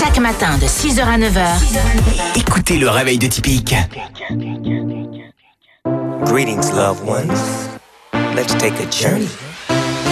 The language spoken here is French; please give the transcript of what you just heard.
Chaque matin de 6h à 9h. Écoutez le réveil de Typique. Greetings, loved ones. Let's take a journey